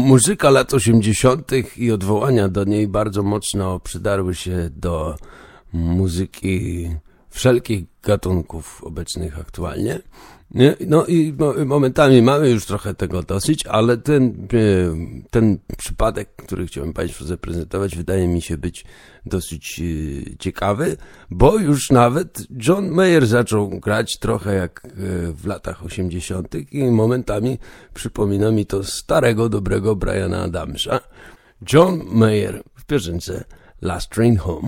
Muzyka lat 80. i odwołania do niej bardzo mocno przydarły się do muzyki wszelkich gatunków obecnych aktualnie. No i momentami mamy już trochę tego dosyć, ale ten przypadek, który chciałem Państwu zaprezentować, wydaje mi się być dosyć ciekawy, bo już nawet John Mayer zaczął grać trochę jak w latach 80. i momentami przypomina mi to starego, dobrego Briana Adamsa. John Mayer w piosence Last Train Home.